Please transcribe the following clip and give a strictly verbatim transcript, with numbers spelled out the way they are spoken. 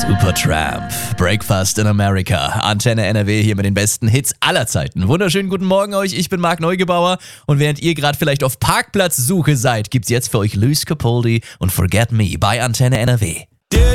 Supertramp, Breakfast in America, Antenne N R W hier mit den besten Hits aller Zeiten. Wunderschönen guten Morgen euch, ich bin Marc Neugebauer und während ihr gerade vielleicht auf Parkplatzsuche seid, gibt's jetzt für euch Luis Capaldi und Forget Me bei Antenne N R W.